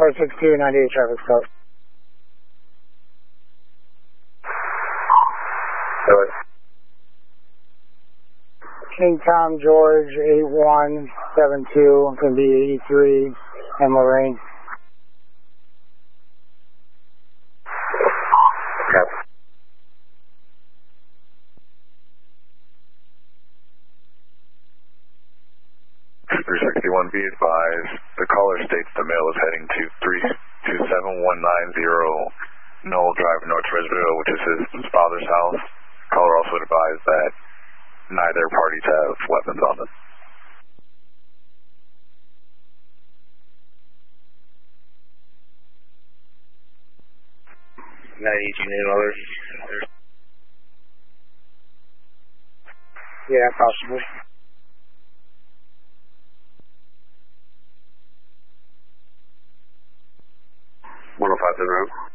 462, 98 traffic stop. King Tom George 8172, going to be 83 and Lorraine. Copy. Be advised, the caller states the mail is heading to 327190 Knoll Drive, North Resville, which is his father's house. Caller also advised that neither parties have weapons on them. Yeah, possibly. 105 to the road.